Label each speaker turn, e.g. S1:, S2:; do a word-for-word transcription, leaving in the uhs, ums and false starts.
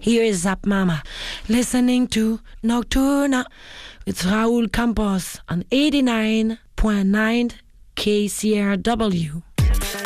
S1: Here is Zap Mama, listening to Nocturna with Raul Campos on eighty-nine point nine K C R W.